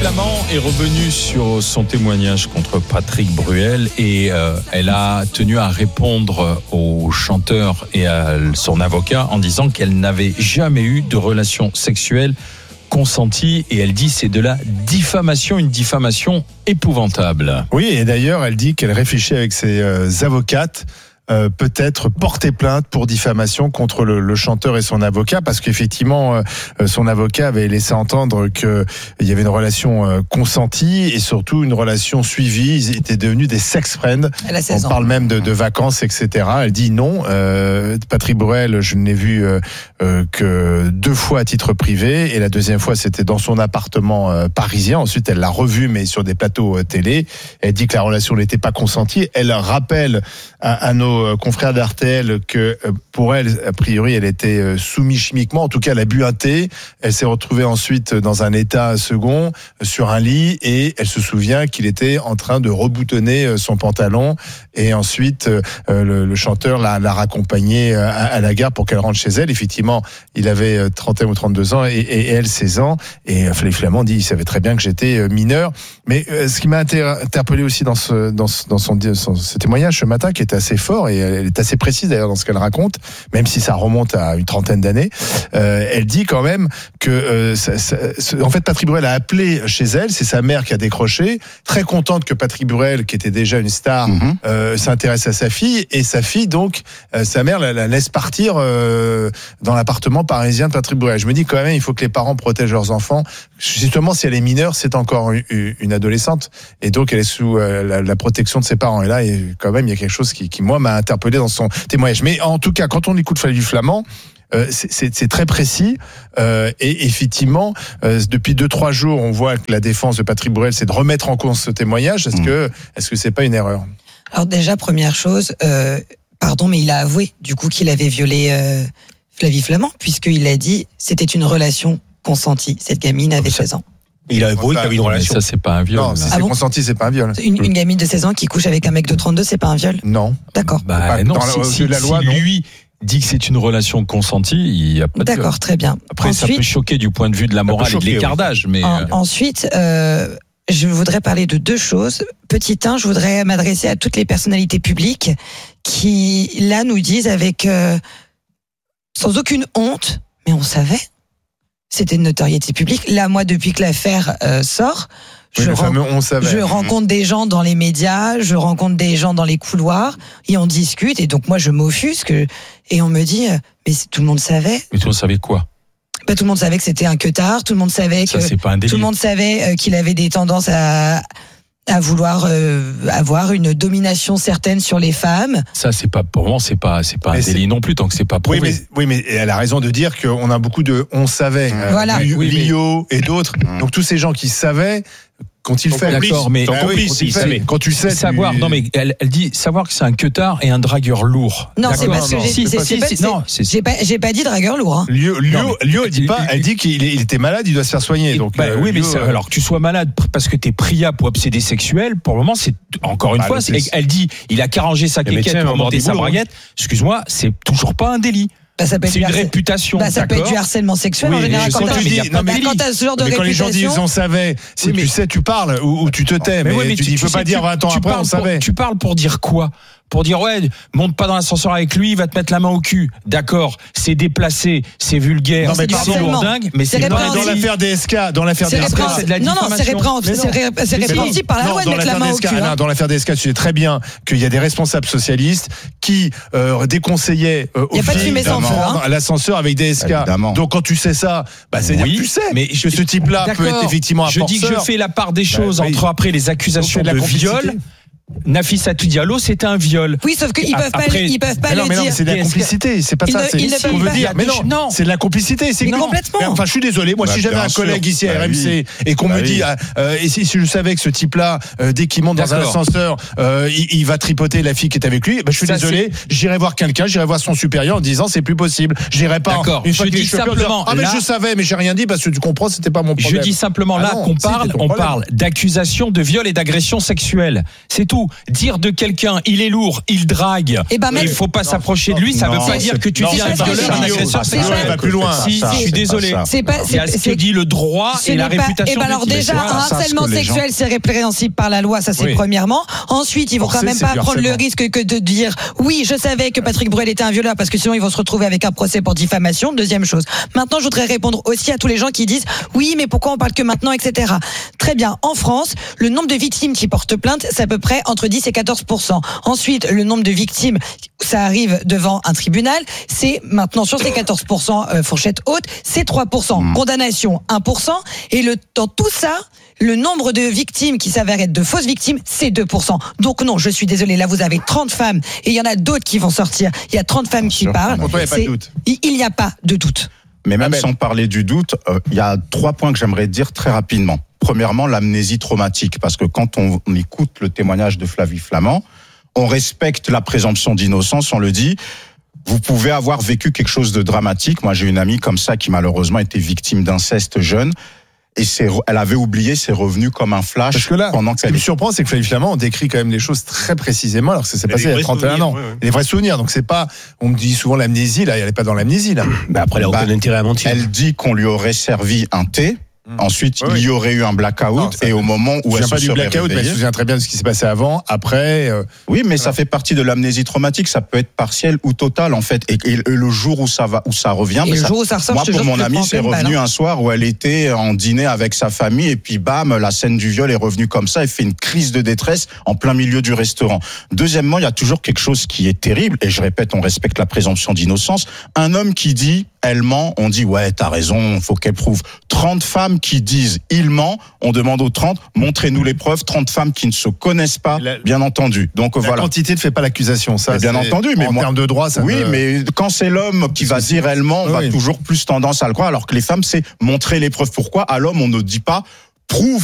Flamand est revenue sur son témoignage contre Patrick Bruel et elle a tenu à répondre au chanteur et à son avocat en disant qu'elle n'avait jamais eu de relation sexuelle consentie, et elle dit c'est de la diffamation, une diffamation épouvantable. Oui, et d'ailleurs elle dit qu'elle réfléchit avec ses avocates peut-être porter plainte pour diffamation contre le chanteur et son avocat, parce qu'effectivement son avocat avait laissé entendre qu'il y avait une relation consentie et surtout une relation suivie. Ils étaient devenus des sex friends. On parle même de vacances, etc. Elle dit non, Patrick Bruel, je ne l'ai vu que 2 fois à titre privé, et la deuxième fois c'était dans son appartement parisien. Ensuite elle l'a revu mais sur des plateaux télé. Elle dit que la relation n'était pas consentie. Elle rappelle à nos confrères d'RTL que pour elle, a priori, elle était soumise chimiquement. En tout cas, elle a bu un thé. Elle s'est retrouvée ensuite dans un état second sur un lit, et elle se souvient qu'il était en train de reboutonner son pantalon, et ensuite le chanteur l'a raccompagnée à la gare pour qu'elle rentre chez elle. Effectivement, il avait 31 ou 32 ans et elle 16 ans, et Flavie Flamand dit il savait très bien que j'étais mineur. Mais ce qui m'a interpellé aussi dans ce témoignage ce matin, qui était assez fort, et elle est assez précise d'ailleurs dans ce qu'elle raconte, même si ça remonte à une trentaine d'années, elle dit quand même que en fait Patrick Bruel a appelé chez elle, c'est sa mère qui a décroché, très contente que Patrick Bruel, qui était déjà une star, s'intéresse à sa fille, et sa fille donc, sa mère la laisse partir dans l'appartement parisien de Patrick Bruel. Je me dis quand même, il faut que les parents protègent leurs enfants, justement si elle est mineure, c'est encore une adolescente, et donc elle est sous la protection de ses parents, et là quand même il y a quelque chose qui moi m'a interpellé dans son témoignage. Mais en tout cas, quand on écoute Flavie Flamand, c'est très précis, et effectivement depuis 2-3 jours on voit que la défense de Patrick Bruel, c'est de remettre en cause ce témoignage. Est-ce que c'est pas une erreur? Alors déjà, première chose, mais il a avoué du coup qu'il avait violé Flavie Flamand, puisqu'il a dit c'était une relation consentie. Cette gamine avait 16 ans. Il a avoué qu'il avait une relation. Ça, c'est pas un viol. Non, si c'est consenti, c'est pas un viol. Une gamine de 16 ans qui couche avec un mec de 32, c'est pas un viol? Non. D'accord. Non, si la loi, lui dit que c'est une relation consentie, il n'y a pas de... D'accord, très bien. Après, ensuite, ça peut choquer du point de vue de la morale et de l'écartage. Mais ensuite, je voudrais parler de 2 choses. Petit 1, je voudrais m'adresser à toutes les personnalités publiques qui, là, nous disent avec sans aucune honte, mais on savait. C'était une notoriété publique. Là, moi, depuis que l'affaire sort, je rencontre des gens dans les médias, je rencontre des gens dans les couloirs, et on discute, et donc moi, je m'offusque, et on me dit, mais tout le monde savait. Mais tout le monde savait quoi? Tout le monde savait que c'était un queutard, tout le monde savait ça, c'est pas un délit. Tout le monde savait qu'il avait des tendances à vouloir avoir une domination certaine sur les femmes. Ça, c'est pas, pour moi, c'est pas un délit non plus, tant que c'est pas prouvé. Oui, mais elle a raison de dire qu'on a beaucoup de on savait, voilà. Lio et d'autres. Donc tous ces gens qui savaient, qu'ont-ils fait? D'accord, mais quand tu sais savoir, non mais elle dit savoir que c'est un queutard et un dragueur lourd. Non, c'est parce que j'ai pas dit dragueur lourd. Hein. Lio, elle dit qu'il était malade, il doit se faire soigner. Donc oui, mais alors que tu sois malade parce que t'es pria pour obsédé sexuel, pour le moment, c'est encore une fois, elle dit il a qu'arrangé sa quéquette pour monter sa braguette. Excuse-moi, c'est toujours pas un délit. C'est une réputation. Ça peut être du harcèlement sexuel en général. Quand t'as ce genre de réputation. Quand les gens disent on savait, si tu sais, tu parles ou tu te tais. Mais tu peux pas dire 20 ans après on savait. Tu parles pour dire quoi? Pour dire monte pas dans l'ascenseur avec lui, il va te mettre la main au cul. D'accord, c'est déplacé, c'est vulgaire, c'est lourdingue, mais c'est dans l'affaire DSK, c'est de la diffamation. C'est répréhensible par la loi de mettre la main au cul. Dans l'affaire DSK, tu sais très bien qu'il y a des responsables socialistes qui déconseillaient aux filles à l'ascenseur avec DSK. Donc quand tu sais ça, c'est-à-dire que tu sais que ce type-là peut être effectivement un forceur. Je dis que je fais la part des choses entre après les accusations de viol. Nafissatou Diallo, c'était un viol. Oui, sauf qu'ils peuvent pas le dire. C'est de la complicité, c'est pas ça. C'est ce qu'on veut dire. Mais non, c'est de la complicité. Mais complètement. Enfin, je suis désolé. Moi, si j'avais un collègue ici à RMC et qu'on me dit, et si je savais que ce type-là, dès qu'il monte dans un ascenseur, il va tripoter la fille qui est avec lui, je suis désolé. J'irai voir quelqu'un, j'irai voir son supérieur en disant c'est plus possible. J'irai pas. Une fois que je dis simplement. Ah mais je savais, mais j'ai rien dit parce que tu comprends, c'était pas mon problème. Je dis simplement là qu'on parle, on parle d'accusation de viol et d'agression sexuelle. C'est tout. dire de quelqu'un, il est lourd, il drague, il faut pas s'approcher de lui, ça veut pas dire que tu dis un violeur, un agresseur, ça va plus loin. Si, je suis désolé. C'est ce que dit le droit et la réputation. Alors déjà, un harcèlement sexuel, c'est répréhensible par la loi, ça c'est premièrement. Ensuite, ils vont quand même pas prendre le risque que de dire oui, je savais que Patrick Bruel était un violeur parce que sinon ils vont se retrouver avec un procès pour diffamation. Deuxième chose. Maintenant, je voudrais répondre aussi à tous les gens qui disent oui, mais pourquoi on parle que maintenant, etc. Très bien. En France, le nombre de victimes qui portent plainte, c'est à peu près entre 10 et 14%. Ensuite, le nombre de victimes, ça arrive devant un tribunal, c'est maintenant sur ces 14% fourchette haute, c'est 3%. Condamnation, 1%. Et dans tout ça, le nombre de victimes qui s'avèrent être de fausses victimes, c'est 2%. Donc non, je suis désolée, là vous avez 30 femmes et il y en a d'autres qui vont sortir. Il y a 30 femmes qui parlent. Il n'y a pas de doute. Il n'y a pas de doute. Mais même sans parler du doute, il y a 3 points que j'aimerais dire très rapidement. Premièrement, l'amnésie traumatique, parce que quand on écoute le témoignage de Flavie Flament, on respecte la présomption d'innocence, on le dit. Vous pouvez avoir vécu quelque chose de dramatique. Moi, j'ai une amie comme ça qui malheureusement était victime d'inceste jeune. Et elle avait oublié, c'est revenu comme un flash. Parce que là, ce qui me surprend, c'est que Flavie Flament, on décrit quand même les choses très précisément, alors que ça s'est passé il y a 31 ans. Les vrais souvenirs. Donc c'est pas, on me dit souvent l'amnésie, là, elle n'est pas dans l'amnésie, là. Après, elle a aucun intérêt à mentir. Elle dit qu'on lui aurait servi un thé. Ensuite, il y aurait eu un blackout et au moment où elle se serait blackout, mais elle se souvient très bien de ce qui s'est passé avant, après. Oui, mais ça fait partie de l'amnésie traumatique. Ça peut être partiel ou total en fait. Et le jour où ça revient, et le jour où ça ressort, moi pour mon amie, c'est revenu un soir où elle était en dîner avec sa famille et puis bam, la scène du viol est revenue comme ça. Elle fait une crise de détresse en plein milieu du restaurant. Deuxièmement, il y a toujours quelque chose qui est terrible et je répète, on respecte la présomption d'innocence. Un homme qui dit elle ment, on dit ouais, t'as raison, faut qu'elle prouve. 30 femmes qui disent il ment, on demande aux 30, montrez-nous les preuves. 30 femmes qui ne se connaissent pas, bien entendu. Donc la voilà. quantité ne fait pas l'accusation, ça. Bien entendu, mais en termes de droit, ça. Oui, mais quand c'est l'homme qui va dire elle ment, on va toujours plus tendance à le croire, alors que les femmes, c'est montrer les preuves. Pourquoi à l'homme on ne dit pas prouve